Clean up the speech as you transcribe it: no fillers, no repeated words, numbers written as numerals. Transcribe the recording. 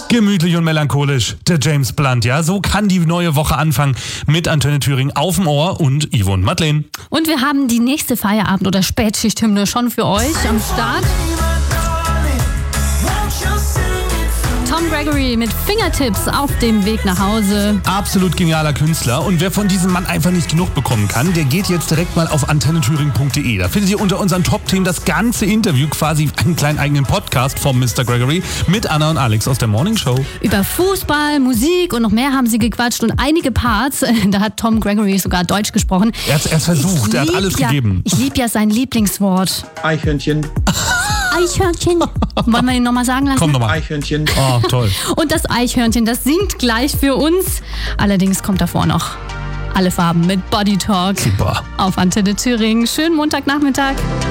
Gemütlich und melancholisch, der James Blunt, ja. So kann die neue Woche anfangen mit Antenne Thüringen auf dem Ohr und Ivo und Madeleine. Und wir haben die nächste Feierabend- oder Spätschichthymne schon für euch am Start. Tom Gregory mit Fingertips auf dem Weg nach Hause. Absolut genialer Künstler. Und wer von diesem Mann einfach nicht genug bekommen kann, der geht jetzt direkt mal auf antennethüringen.de. Da findet ihr unter unseren Top-Themen das ganze Interview, quasi einen kleinen eigenen Podcast vom Mr. Gregory mit Anna und Alex aus der Morning Show. Über Fußball, Musik und noch mehr haben sie gequatscht und einige Parts, da hat Tom Gregory sogar Deutsch gesprochen. Er hat es versucht, er hat alles gegeben. Ich liebe ja sein Lieblingswort. Eichhörnchen. Eichhörnchen. Wollen wir ihn nochmal sagen lassen? Komm nochmal. Eichhörnchen. Oh, toll. Und das Eichhörnchen, das singt gleich für uns. Allerdings kommt davor noch Alle Farben mit Body Talk. Super. Auf Antenne Thüringen. Schönen Montagnachmittag.